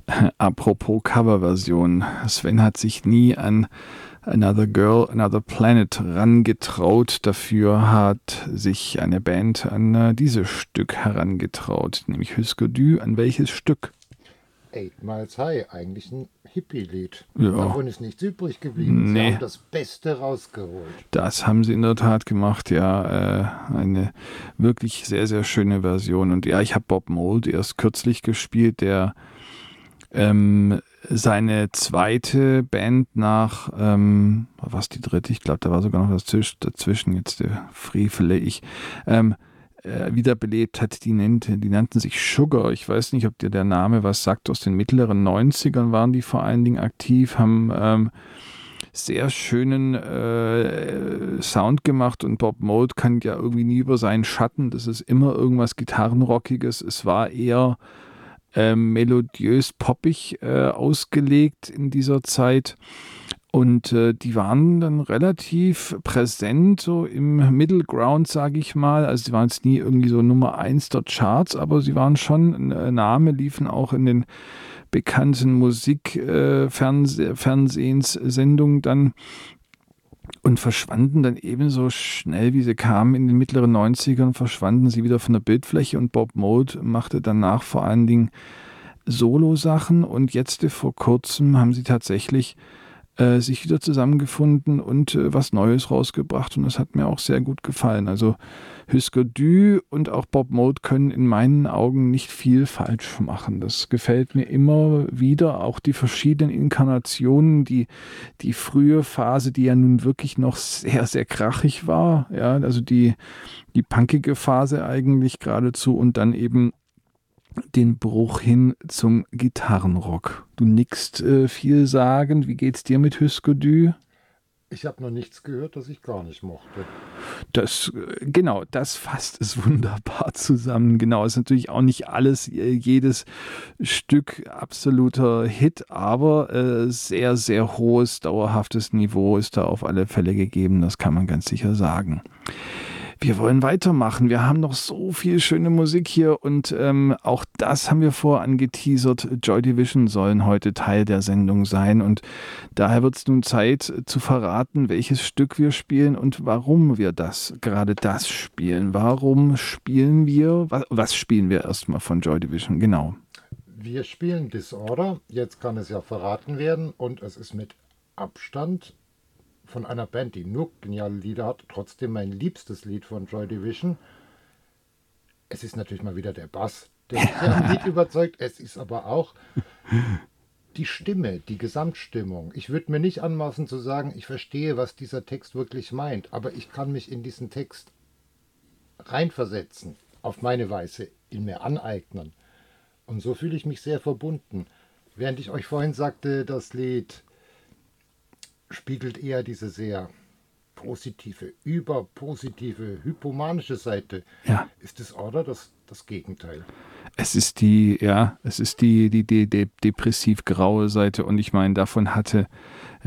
Apropos Coverversion. Sven hat sich nie an Another Girl, Another Planet rangetraut. Dafür hat sich eine Band an dieses Stück herangetraut, nämlich Husker Du. An welches Stück? Eight Miles High, eigentlich ein Hippie-Lied. Ja, Davon ist nichts übrig geblieben. Sie nee, haben das Beste rausgeholt. das haben sie in der Tat gemacht. Ja, eine wirklich sehr, sehr schöne Version. Und ja, ich habe Bob Mould erst kürzlich gespielt, der seine zweite Band nach, was die dritte, ich glaube, da war sogar noch was dazwischen, jetzt frevele ich, wiederbelebt hat, die nannten sich Sugar. Ich weiß nicht, ob dir der Name was sagt. Aus den mittleren 90ern waren die vor allen Dingen aktiv, haben sehr schönen Sound gemacht und Bob Mould kann ja irgendwie nie über seinen Schatten. Das ist immer irgendwas Gitarrenrockiges. Es war eher melodiös poppig ausgelegt in dieser Zeit. Und die waren dann relativ präsent, so im Middle Ground, sage ich mal. Also sie waren jetzt nie irgendwie so Nummer 1 der Charts, aber sie waren schon ein Name, liefen auch in den bekannten Musikfernsehens-Sendungen dann und verschwanden dann ebenso schnell, wie sie kamen in den mittleren 90ern, verschwanden sie wieder von der Bildfläche und Bob Mould machte danach vor allen Dingen Solo-Sachen und jetzt vor kurzem haben sie tatsächlich sich wieder zusammengefunden und was Neues rausgebracht und das hat mir auch sehr gut gefallen. Also Husker Du und auch Bob Mould können in meinen Augen nicht viel falsch machen. Das gefällt mir immer wieder, auch die verschiedenen Inkarnationen, die frühe Phase, die ja nun wirklich noch sehr, sehr krachig war, ja, also die punkige Phase eigentlich geradezu und dann eben den Bruch hin zum Gitarrenrock. Du nickst vielsagend. Wie geht's dir mit Husker Du? Ich habe noch nichts gehört, das ich gar nicht mochte. Genau, das fasst es wunderbar zusammen. Genau, ist natürlich auch nicht alles, jedes Stück absoluter Hit, aber sehr, sehr hohes, dauerhaftes Niveau ist da auf alle Fälle gegeben. Das kann man ganz sicher sagen. Wir wollen weitermachen. Wir haben noch so viel schöne Musik hier und auch das haben wir vorher angeteasert. Joy Division sollen heute Teil der Sendung sein und daher wird es nun Zeit zu verraten, welches Stück wir spielen und warum wir gerade das spielen. Warum spielen wir, was spielen wir erstmal von Joy Division? Genau. Wir spielen Disorder, jetzt kann es ja verraten werden und es ist mit Abstand von einer Band, die nur geniale Lieder hat, trotzdem mein liebstes Lied von Joy Division. Es ist natürlich mal wieder der Bass, der mich sehr am Lied überzeugt. Es ist aber auch die Stimme, die Gesamtstimmung. Ich würde mir nicht anmaßen zu sagen, ich verstehe, was dieser Text wirklich meint, aber ich kann mich in diesen Text reinversetzen, auf meine Weise, ihn mir aneignen. Und so fühle ich mich sehr verbunden. Während ich euch vorhin sagte, das Lied spiegelt eher diese sehr positive, überpositive, hypomanische Seite, Ja, ist Disorder das Gegenteil. es ist die depressiv graue Seite und ich meine, davon hatte